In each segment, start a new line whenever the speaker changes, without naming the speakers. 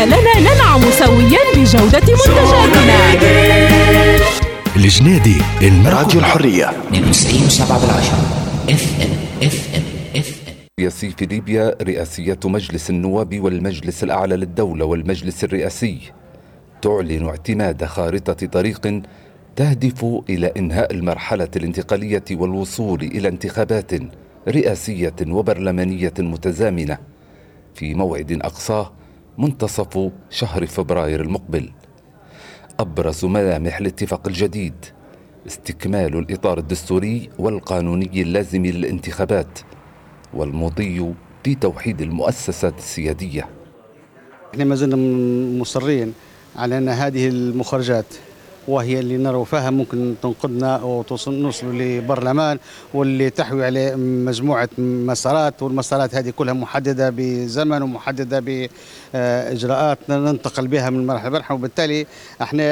لنا ننعم سويا بجودة منتجاتنا.
الجنادي
راديو الحرية
92.7 FM.
سياسي في ليبيا رئاسية مجلس النواب والمجلس الأعلى للدولة والمجلس الرئاسي تعلن اعتماد خارطة طريق تهدف إلى إنهاء المرحلة الانتقالية والوصول إلى انتخابات رئاسية وبرلمانية متزامنة في موعد أقصاه منتصف شهر فبراير المقبل. أبرز ملامح الاتفاق الجديد استكمال الإطار الدستوري والقانوني اللازم للانتخابات والمضي في توحيد المؤسسات السيادية.
احنا ما زلنا مصرين على أن هذه المخرجات وهي اللي نرى فيها ممكن تنقذنا ونوصل لبرلمان واللي تحوي على مجموعة مسارات، والمسارات هذه كلها محددة بزمن ومحددة بإجراءات ننتقل بها من مرحلة لمرحلة، وبالتالي احنا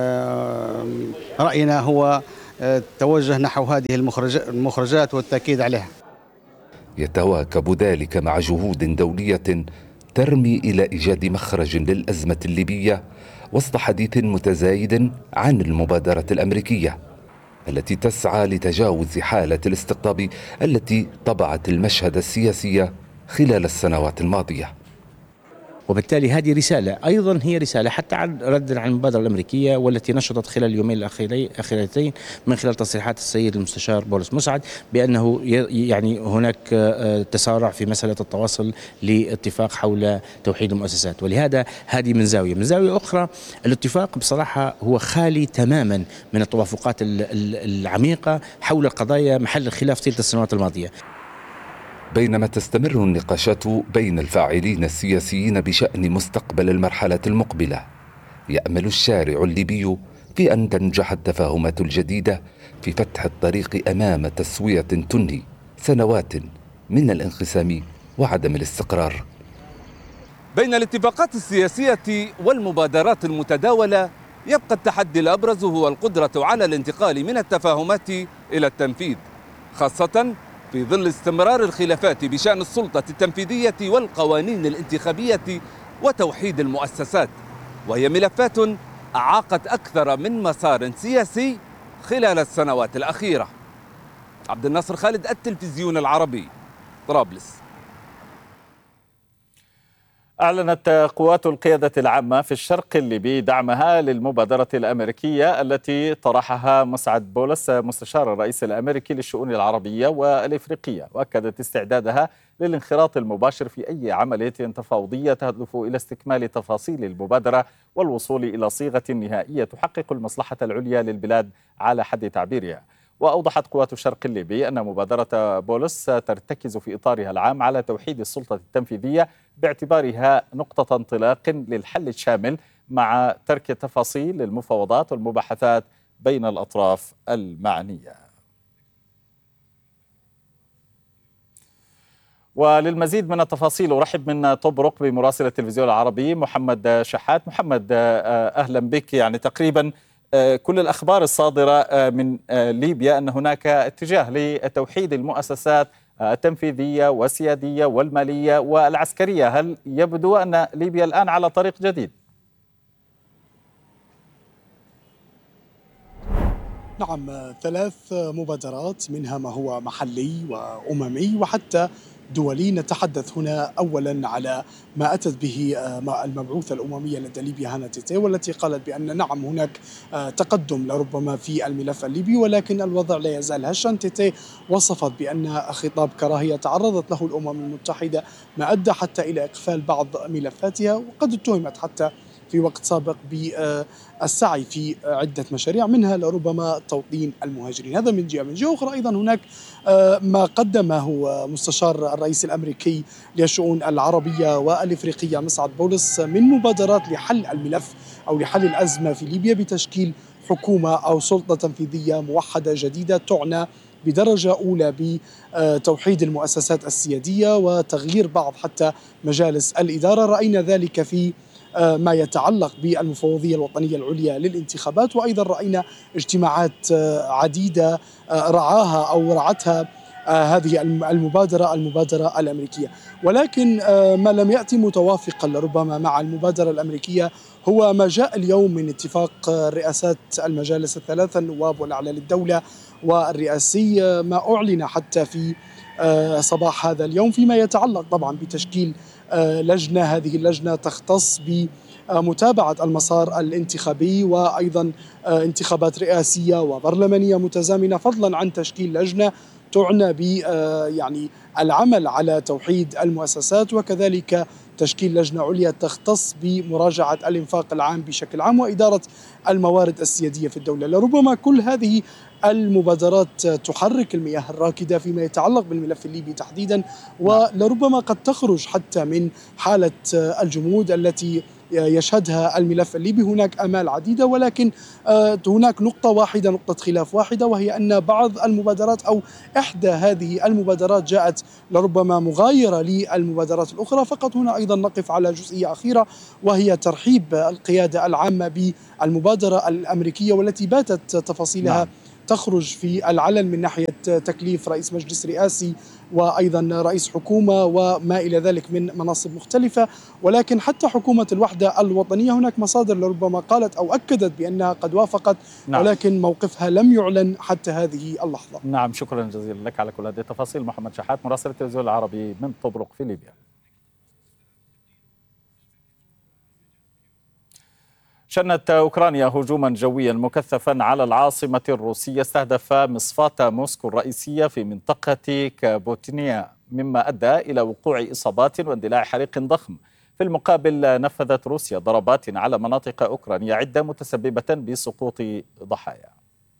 رأينا هو توجه نحو هذه المخرجات والتأكيد عليها.
يتواكب ذلك مع جهود دولية ترمي إلى إيجاد مخرج للأزمة الليبية وسط حديث متزايد عن المبادرة الأمريكية التي تسعى لتجاوز حالة الاستقطاب التي طبعت المشهد السياسي خلال السنوات الماضية.
وبالتالي هذه رسالة أيضا هي رسالة حتى ردا عن المبادرة الأمريكية والتي نشطت خلال اليومين الأخيرتين من خلال تصريحات السيد المستشار بولس مسعد بأنه يعني هناك تسارع في مسألة التواصل لاتفاق حول توحيد المؤسسات. ولهذا هذه من زاوية أخرى الاتفاق بصراحة هو خالي تماما من التوافقات العميقة حول القضايا محل الخلاف طيلة السنوات الماضية.
بينما تستمر النقاشات بين الفاعلين السياسيين بشأن مستقبل المرحلة المقبلة، يأمل الشارع الليبي في أن تنجح التفاهمات الجديدة في فتح الطريق أمام تسوية تنهي سنوات من الانقسام وعدم الاستقرار.
بين الاتفاقات السياسية والمبادرات المتداولة يبقى التحدي الأبرز هو القدرة على الانتقال من التفاهمات إلى التنفيذ، خاصة في ظل استمرار الخلافات بشأن السلطة التنفيذية والقوانين الانتخابية وتوحيد المؤسسات، وهي ملفات أعاقت أكثر من مسار سياسي خلال السنوات الأخيرة. عبد الناصر خالد، التلفزيون العربي، طرابلس.
أعلنت قوات القيادة العامة في الشرق الليبي دعمها للمبادرة الأمريكية التي طرحها مسعد بولس مستشار الرئيس الأمريكي للشؤون العربية والإفريقية، وأكدت استعدادها للانخراط المباشر في أي عملية تفاوضية تهدف إلى استكمال تفاصيل المبادرة والوصول إلى صيغة نهائية تحقق المصلحة العليا للبلاد على حد تعبيرها. وأوضحت قوات الشرق الليبي أن مبادرة بولس ترتكز في إطارها العام على توحيد السلطة التنفيذية باعتبارها نقطة انطلاق للحل الشامل مع ترك التفاصيل للمفاوضات والمباحثات بين الأطراف المعنية. وللمزيد من التفاصيل أرحب من طبرق بمراسل التلفزيون العربي محمد شحات. محمد، أهلا بك. يعني تقريبا كل الأخبار الصادرة من ليبيا أن هناك اتجاه لتوحيد المؤسسات التنفيذية والسيادية والمالية والعسكرية. هل يبدو أن ليبيا الآن على طريق جديد؟
نعم، 3 مبادرات منها ما هو محلي وأممي وحتى دولي. نتحدث هنا أولا على ما أتت به المبعوثة الأممية لدى ليبيا هانا تيتي، والتي قالت بأن نعم هناك تقدم لربما في الملف الليبي ولكن الوضع لا يزال هشا. تيتي وصفت بأن خطاب كراهية تعرضت له الأمم المتحدة ما أدى حتى إلى إقفال بعض ملفاتها، وقد اتهمت حتى في وقت سابق بالسعي في عدة مشاريع منها لربما توطين المهاجرين. هذا من جهة. من جهة أخرى أيضا هناك ما قدمه مستشار الرئيس الأمريكي للشؤون العربية والإفريقية مسعد بولس من مبادرات لحل الملف أو لحل الأزمة في ليبيا بتشكيل حكومة أو سلطة تنفيذية موحدة جديدة تعنى بدرجة أولى بتوحيد المؤسسات السيادية وتغيير بعض حتى مجالس الإدارة. رأينا ذلك في ما يتعلق بالمفوضية الوطنية العليا للانتخابات، وأيضا رأينا اجتماعات عديدة رعاها أو رعتها هذه المبادرة الأمريكية. ولكن ما لم يأتي متوافقا لربما مع المبادرة الأمريكية هو ما جاء اليوم من اتفاق رئاسات المجالس الثلاثة، النواب والأعلى للدولة والرئاسي، ما أعلن حتى في صباح هذا اليوم فيما يتعلق طبعا بتشكيل لجنة. هذه اللجنة تختص بمتابعة المسار الانتخابي وأيضا انتخابات رئاسية وبرلمانية متزامنة، فضلا عن تشكيل لجنة تعنى ب يعني العمل على توحيد المؤسسات، وكذلك تشكيل لجنة عليا تختص بمراجعة الإنفاق العام بشكل عام وإدارة الموارد السيادية في الدولة. لربما كل هذه المبادرات تحرك المياه الراكدة فيما يتعلق بالملف الليبي تحديدا، ولربما قد تخرج حتى من حالة الجمود التي يشهدها الملف الليبي. هناك آمال عديدة، ولكن هناك نقطة واحدة، نقطة خلاف واحدة، وهي أن بعض المبادرات أو إحدى هذه المبادرات جاءت لربما مغايرة للمبادرات الأخرى. فقط هنا أيضا نقف على جزئية أخيرة، وهي ترحيب القيادة العامة بالمبادرة الأمريكية، والتي باتت تفاصيلها تخرج في العلن من ناحية تكليف رئيس مجلس رئاسي وأيضا رئيس حكومة وما إلى ذلك من مناصب مختلفة. ولكن حتى حكومة الوحدة الوطنية هناك مصادر لربما قالت أو أكدت بأنها قد وافقت، ولكن موقفها لم يعلن حتى هذه اللحظة.
نعم، شكرا جزيلا لك على كل هذه التفاصيل. محمد شحات، مراسل التلفزيون العربي من طبرق في ليبيا. شنت أوكرانيا هجوما جويا مكثفا على العاصمة الروسية استهدف مصفاة موسكو الرئيسية في منطقة كابوتينيا، مما أدى إلى وقوع إصابات واندلاع حريق ضخم. في المقابل نفذت روسيا ضربات على مناطق أوكرانيا عدة متسببة بسقوط ضحايا.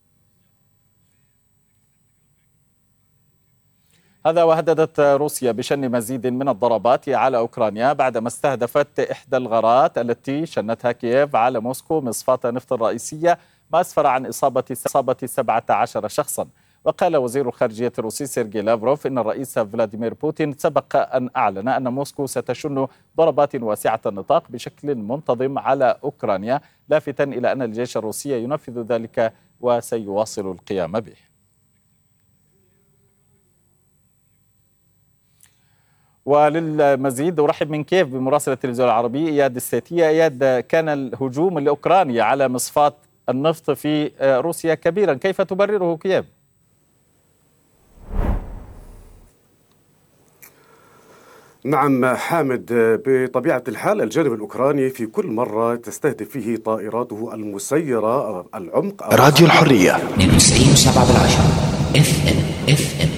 هذا وهددت روسيا بشن مزيد من الضربات على أوكرانيا بعدما استهدفت إحدى الغارات التي شنتها كييف على موسكو مصفاة نفط الرئيسية، ما أسفر عن إصابة 17 شخصا. وقال وزير الخارجية الروسي سيرجي لافروف إن الرئيس فلاديمير بوتين سبق أن أعلن أن موسكو ستشن ضربات واسعة النطاق بشكل منتظم على أوكرانيا، لافتا إلى أن الجيش الروسي ينفذ ذلك وسيواصل القيام به. وللمزيد أرحب من كييف بمراسل التلفزيون العربي إياد السيتية. إياد، كان الهجوم الأوكراني على مصفاة النفط في روسيا كبيرا، كيف تبرره كييف؟
نعم حامد، بطبيعة الحال الجانب الأوكراني في كل مرة تستهدف فيه طائراته المسيرة العمق.
راديو الحرية
92.7 FM.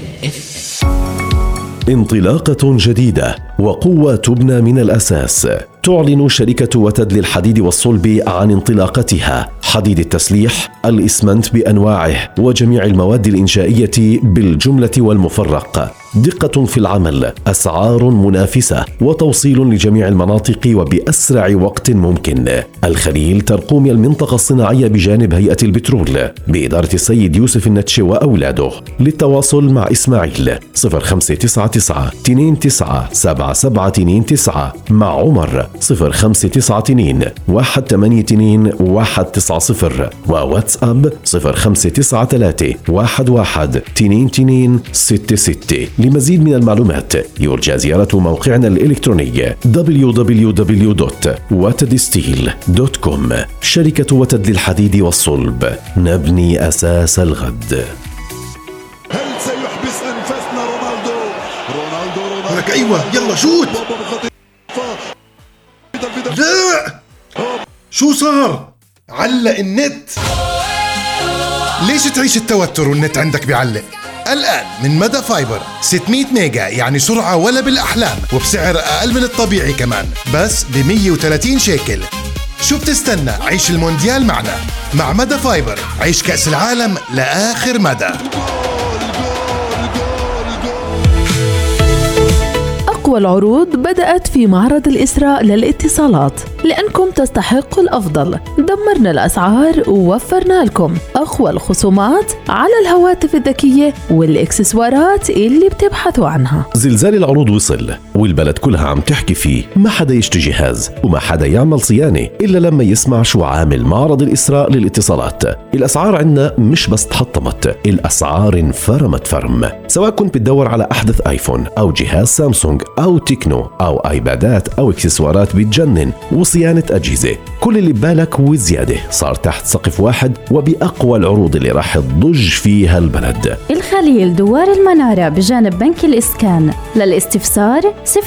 انطلاقة جديدة وقوة تبنى من الأساس. تعلن شركة وتد للحديد والصلب عن انطلاقتها، حديد التسليح، الإسمنت بأنواعه وجميع المواد الإنشائية بالجملة والمفرق. دقة في العمل، أسعار منافسة، وتوصيل لجميع المناطق وبأسرع وقت ممكن. الخليل ترقوم المنطقة الصناعية بجانب هيئة البترول بإدارة السيد يوسف النتشي وأولاده. للتواصل مع إسماعيل 0599 29 7729، مع عمر 0592 182 190، وواتساب 0593 11 22 66. لمزيد من المعلومات يرجى زيارة موقعنا الإلكتروني www.watedsteel.com. شركة وتد للحديد والصلب، نبني أساس الغد.
هل سيحبس أنفاسنا رونالدو؟
لك أيوة، يلا شوت. لا، شو صار؟ علق النت. ليش تعيش التوتر والنت عندك بيعلق؟ الآن من مدى فايبر 600 ميجا، يعني سرعة ولا بالأحلام، وبسعر أقل من الطبيعي كمان، بس ب130 شيكل. شو بتستنى؟ عيش المونديال معنا. مع مدى فايبر عيش كأس العالم لآخر مدى.
أقوى العروض بدأت في معرض الإسراء للاتصالات، لأنكم تستحقوا الأفضل. دمرنا الأسعار ووفرنا لكم أقوى الخصومات على الهواتف الذكية والإكسسوارات اللي بتبحثوا عنها.
زلزال العروض وصل والبلد كلها عم تحكي فيه، ما حدا يشتري جهاز وما حدا يعمل صيانة إلا لما يسمع شو عامل معرض الإسراء للاتصالات. الأسعار عنا مش بس تحطمت، الأسعار انفرمت فرم. سواء كنت بتدور على أحدث آيفون أو جهاز سامسونج أو تكنو أو آيبادات أو إكسسوارات بتجنن وصيانة أجهزة، كل اللي ببالك وزيادة صار تحت سقف واحد وبأقوى العروض اللي راح تضج فيها البلد.
الخليل دوار المنارة بجانب بنك الإسكان. للاستفسار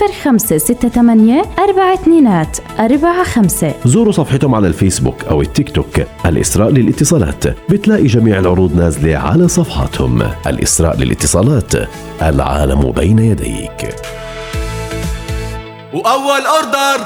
0568-4245.
زوروا صفحتهم على الفيسبوك أو التيك توك الإسراء للاتصالات، بتلاقي جميع العروض نازلة على صفحاتهم. الإسراء للاتصالات، العالم بين يديك.
وأول أوردر